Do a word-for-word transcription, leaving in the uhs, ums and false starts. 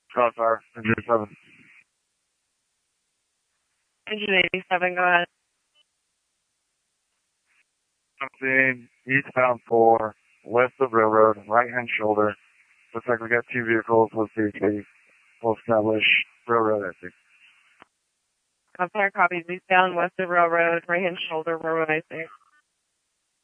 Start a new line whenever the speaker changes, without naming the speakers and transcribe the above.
Crossfire, engine eighty-seven.
Engine eighty-seven, go ahead.
I'm seeing eastbound four, west of Railroad, right-hand shoulder. Looks like we got two vehicles with C H P. We'll establish Railroad exit.
Crossfire copies eastbound, west of Railroad, right-hand shoulder, Railroad I C.